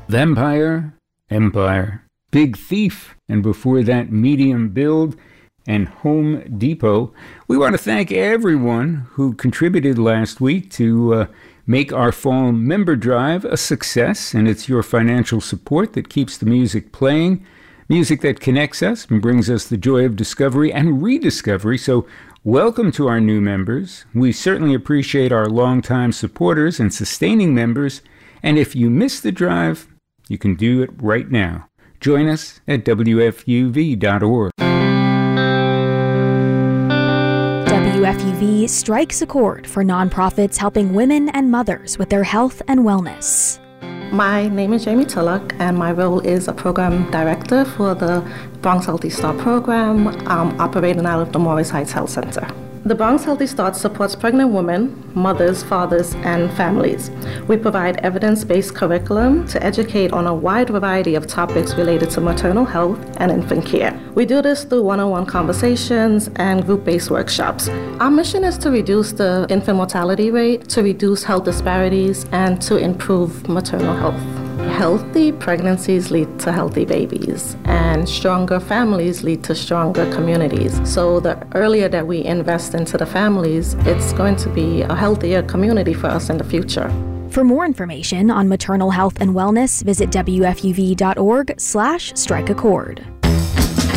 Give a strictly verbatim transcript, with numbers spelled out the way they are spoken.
Vampire, Empire, Big Thief, and before that, Medium Build and Home Depot. We want to thank everyone who contributed last week to uh, make our fall member drive a success, and it's your financial support that keeps the music playing, music that connects us and brings us the joy of discovery and rediscovery. So welcome to our new members. We certainly appreciate our longtime supporters and sustaining members, and if you missed the drive, you can do it right now. Join us at W F U V dot org. W F U V strikes a chord for nonprofits helping women and mothers with their health and wellness. My name is Jamie Tullock, and my role is a program director for the Bronx Healthy Start program, um, operating out of the Morris Heights Health Center. The Bronx Healthy Start supports pregnant women, mothers, fathers, and families. We provide evidence-based curriculum to educate on a wide variety of topics related to maternal health and infant care. We do this through one-on-one conversations and group-based workshops. Our mission is to reduce the infant mortality rate, to reduce health disparities, and to improve maternal health. Healthy pregnancies lead to healthy babies, and stronger families lead to stronger communities. So the earlier that we invest into the families, it's going to be a healthier community for us in the future. For more information on maternal health and wellness, visit W F U V dot org slash strike a chord.